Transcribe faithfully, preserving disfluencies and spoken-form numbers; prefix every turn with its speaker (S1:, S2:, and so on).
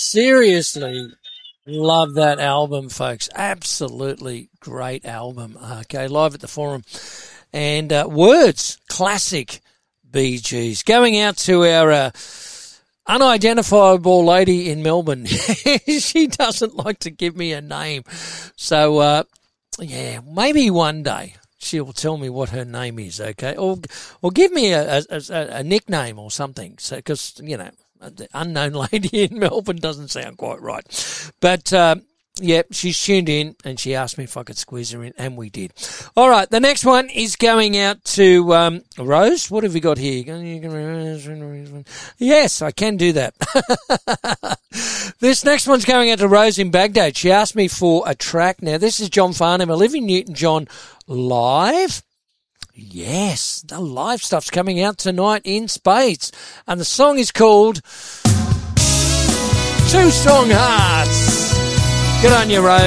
S1: seriously love that album, folks. Absolutely great album. Okay, live at the Forum. And uh, Words, classic Bee Gees. Going out to our uh, unidentifiable lady in Melbourne. She doesn't like to give me a name. So, uh, yeah, maybe one day she'll tell me what her name is, okay? Or or give me a, a, a, a nickname or something, so because, you know, the unknown lady in Melbourne doesn't sound quite right. But, um, yeah, she's tuned in and she asked me if I could squeeze her in, and we did. All right, the next one is going out to um, Rose. What have we got here? Yes, I can do that. This next one's going out to Rose in Baghdad. She asked me for a track. Now, this is John Farnham, Olivia Newton-John live. Yes, the live stuff's coming out tonight in spades. And the song is called Two Strong Hearts. Good on you, Rose.